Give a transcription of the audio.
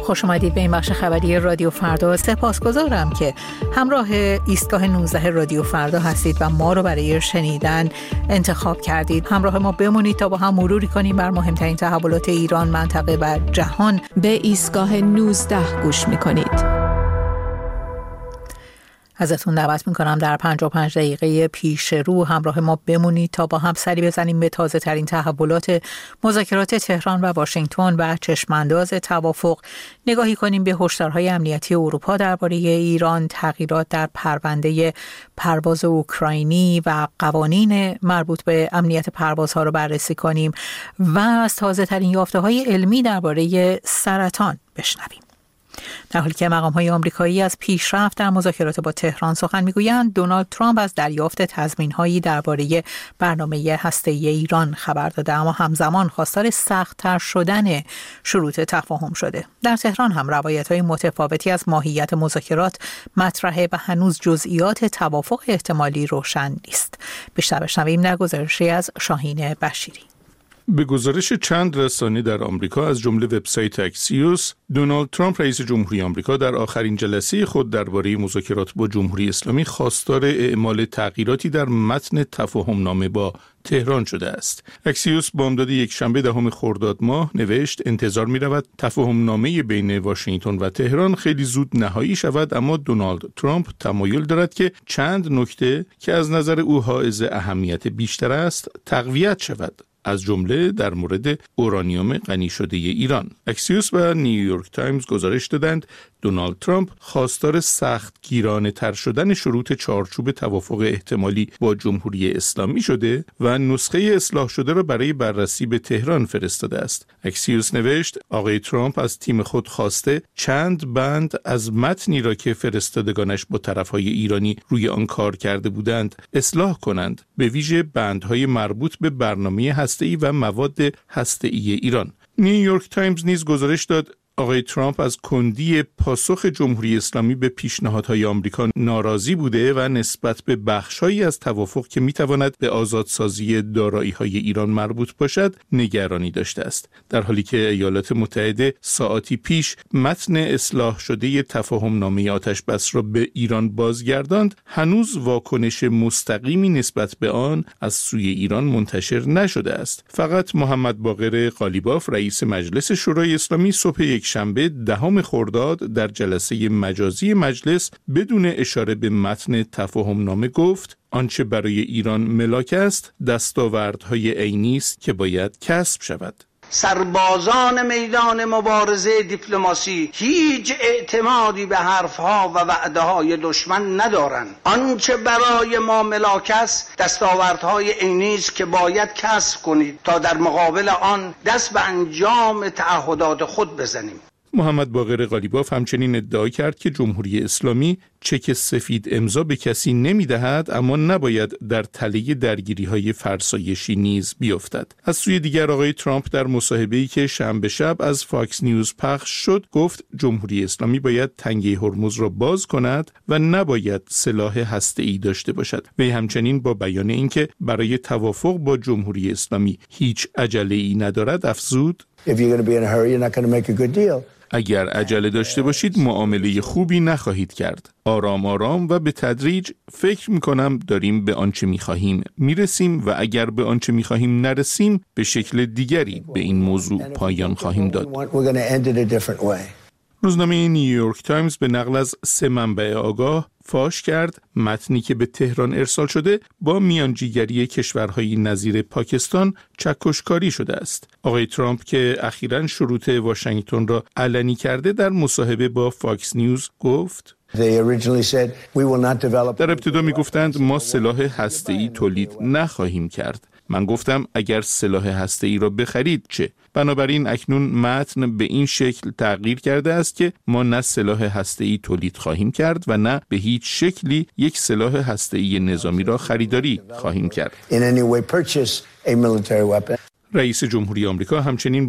خوش اومدید به این بخش خبری رادیو فردا. سپاسگزارم که همراه ایستگاه 19 رادیو فردا هستید و ما رو برای شنیدن انتخاب کردید. همراه ما بمونید تا با هم مروری کنیم بر مهمترین تحولات ایران، منطقه و جهان. به ایستگاه 19 گوش میکنید. ازتون دعوت میکنم در 55 دقیقه پیش رو همراه ما بمونید تا با هم سری بزنیم به تازه ترین تحولات مذاکرات تهران و واشنگتن و چشمانداز توافق، نگاهی کنیم به هشدارهای امنیتی اروپا درباره ایران، تغییرات در پرونده پرواز اوکراینی و قوانین مربوط به امنیت پروازها رو بررسی کنیم و از تازه ترین یافته‌های علمی درباره سرطان بشنویم. در حالی که مقام‌های آمریکایی از پیشرفت در مذاکرات با تهران سخن می‌گویند، دونالد ترامپ از دریافت تضمین‌هایی درباره برنامه هسته‌ای ایران خبر داده، اما همزمان خواستار سخت‌تر شدن شروط تفاهم شده. در تهران هم روایت‌های متفاوتی از ماهیت مذاکرات مطرحه و هنوز جزئیات توافق احتمالی روشن نیست. بیشتر بشنویم در گزارشی از شاهین بشیری. به گزارش چند رسانه در آمریکا از جمله وبسایت اکسیوس، دونالد ترامپ رئیس جمهوری آمریکا در آخرین جلسه خود درباره مذاکرات با جمهوری اسلامی خواستار اعمال تغییراتی در متن تفاهم‌نامه با تهران شده است. اکسیوس بامداد یکشنبه 10 خرداد ماه نوشت انتظار می‌رود تفاهم‌نامه بین واشنگتن و تهران خیلی زود نهایی شود، اما دونالد ترامپ تمایل دارد که چند نکته که از نظر او حائز اهمیت بیشتر است تقویت شود، از جمله در مورد اورانیوم غنی شده ایران. اکسیوس و نیویورک تایمز گزارش دادند دونالد ترامپ خواستار سخت گیرانه تر شدن شروط چارچوب توافق احتمالی با جمهوری اسلامی شده و نسخه اصلاح شده را برای بررسی به تهران فرستاده است. اکسیوس نوشت آقای ترامپ از تیم خود خواسته چند بند از متنی را که فرستادگانش با طرفهای ایرانی روی آن کار کرده بودند اصلاح کنند، به ویژه بندهای مربوط به برنامه هسته‌ای و مواد هسته‌ای ایران. نیویورک تایمز نیز گزارش داد آقای ترامپ از کندی پاسخ جمهوری اسلامی به پیشنهادهای آمریکا ناراضی بوده و نسبت به بخش‌هایی از توافق که می‌تواند به آزادسازی دارایی‌های ایران مربوط باشد نگرانی داشته است، در حالی که ایالات متحده ساعاتی پیش متن اصلاح شده تفاهم‌نامه آتش‌بس را به ایران بازگرداند. هنوز واکنش مستقیمی نسبت به آن از سوی ایران منتشر نشده است. فقط محمد باقر قالیباف رئیس مجلس شورای اسلامی صبح شنبه 10 خرداد در جلسه مجازی مجلس بدون اشاره به متن تفاهم‌نامه گفت آنچه برای ایران ملاک است دستاوردهای عینی است که باید کسب شود. سربازان میدان مبارزه دیپلماسی هیچ اعتمادی به حرفها و وعده‌های دشمن ندارند. آنچه برای ما ملاک است دستاوردهای عینی است که باید کسب کنید تا در مقابل آن دست به انجام تعهدات خود بزنیم. محمد باقر قالیباف همچنین ادعا کرد که جمهوری اسلامی چک سفید امضا به کسی نمی‌دهد، اما نباید در تله درگیری‌های فرسایشی نیز بیفتد. از سوی دیگر آقای ترامپ در مصاحبه‌ای که شنبه شب از فاکس نیوز پخش شد گفت جمهوری اسلامی باید تنگه هرمز را باز کند و نباید سلاح هسته‌ای داشته باشد. وی همچنین با بیان اینکه برای توافق با جمهوری اسلامی هیچ عجله‌ای ندارد افزود اگر عجله داشته باشید معامله خوبی نخواهید کرد. آرام آرام و به تدریج فکر می‌کنم داریم به آنچه می‌خواهیم میرسیم و اگر به آنچه می‌خواهیم نرسیم به شکل دیگری به این موضوع پایان خواهیم داد. روزنامه نیویورک تایمز به نقل از 3 منبع آگاه فاش کرد متنی که به تهران ارسال شده با میانجیگری کشورهای نظیر پاکستان چکشکاری شده است. آقای ترامپ که اخیراً شروط واشنگتن را علنی کرده در مصاحبه با فاکس نیوز گفت در ابتدا می گفتند ما سلاح هسته‌ای تولید نخواهیم کرد. من گفتم اگر سلاح هسته‌ای را بخرید چه؟ بنابراین اکنون متن به این شکل تغییر کرده است که ما نه سلاح هسته‌ای تولید خواهیم کرد و نه به هیچ شکلی یک سلاح هسته‌ای نظامی را خریداری خواهیم کرد. رئیس جمهوری آمریکا همچنین